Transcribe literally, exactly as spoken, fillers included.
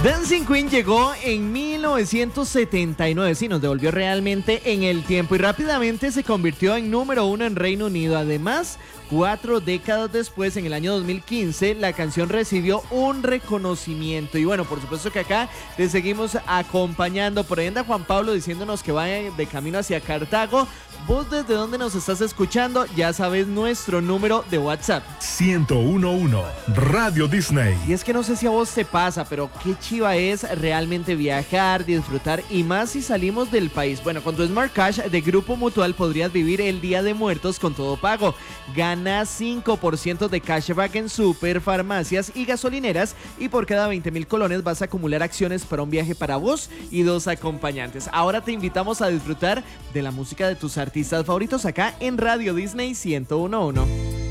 Dancing Queen llegó en mil novecientos setenta y nueve, sí, nos devolvió realmente en el tiempo y rápidamente se convirtió en número uno en Reino Unido. Además, cuatro décadas después, en el año dos mil quince, la canción recibió un reconocimiento. Y bueno, por supuesto que acá te seguimos acompañando. Por ahí anda Juan Pablo diciéndonos que va de camino hacia Cartago. ¿Vos desde dónde nos estás escuchando? Ya sabes nuestro número de WhatsApp. ciento uno punto uno Radio Disney. Y es que no sé si a vos te pasa, pero qué chiva es realmente viajar, disfrutar y más si salimos del país. Bueno, con tu Smart Cash de Grupo Mutual podrías vivir el Día de Muertos con todo pago. Gana cinco por ciento de cashback en super, farmacias y gasolineras y por cada veinte mil colones vas a acumular acciones para un viaje para vos y dos acompañantes. Ahora te invitamos a disfrutar de la música de tus artistas favoritos acá en Radio Disney ciento uno punto uno.